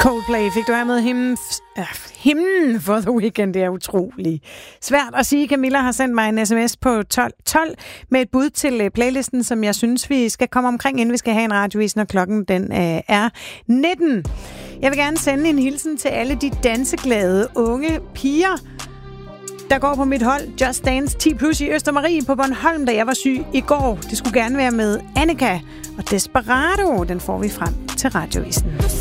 Coldplay fik du her med himlen for The Weeknd. Det er utroligt svært at sige. Camilla har sendt mig en sms på 12 med et bud til playlisten, som jeg synes, vi skal komme omkring, inden vi skal have en radiovis, når klokken den er 19. Jeg vil gerne sende en hilsen til alle de danseglade unge piger, der går på mit hold Just Dance 10+ i Østermarie på Bornholm, da jeg var syg i går. Det skulle gerne være med Annika og Desperado. Den får vi frem til radiovisen.